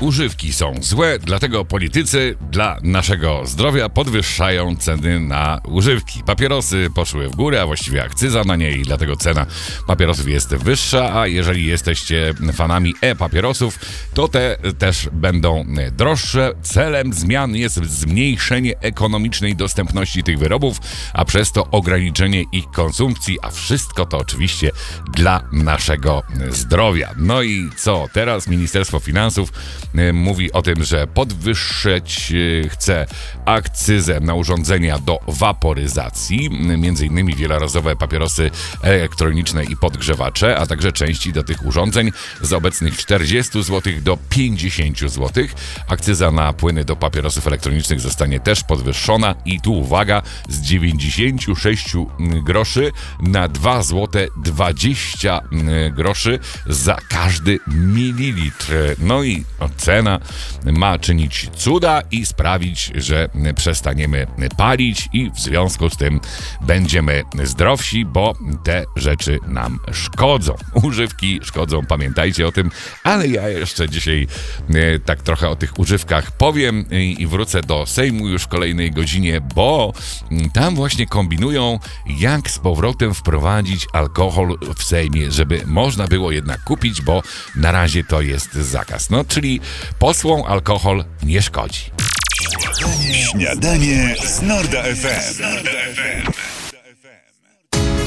używki są złe, dlatego politycy dla naszego zdrowia podwyższają ceny na używki. Papierosy poszły w górę, a właściwie akcyza na nie i dlatego cena papierosów jest wyższa, a jeżeli jesteście fanami e-papierosów, to te też będą droższe. Celem zmian jest zmniejszenie ekonomicznej dostępności tych wyrobów, a przez to ograniczenie ich konsumpcji, a wszystko to oczywiście dla naszego zdrowia. No i co teraz? Ministerstwo Finansów mówi o tym, że podwyższyć chce akcyzę na urządzenia do waporyzacji, m.in. wielorazowe papierosy elektroniczne i podgrzewacze, a także części do tych urządzeń z obecnych 40 zł do 50 zł. Akcyza na płyny do papierosów elektronicznych zostanie też podwyższona i tu uwaga, z 96 groszy na 2 zł 20 groszy za każdy mililitr. No i cena ma czynić cuda i sprawić, że przestaniemy palić i w związku z tym będziemy zdrowsi, bo te rzeczy nam szkodzą. Używki szkodzą, pamiętajcie o tym, ale ja jeszcze dzisiaj tak trochę o tych używkach powiem i wrócę do Sejmu już w kolejnej godzinie, bo tam właśnie kombinują, jak z powrotem wprowadzić alkohol w Sejmie, żeby można było jednak kupić, bo na razie to jest zakaz. No, czyli posłom alkohol nie szkodzi. Śniadanie z Norda FM.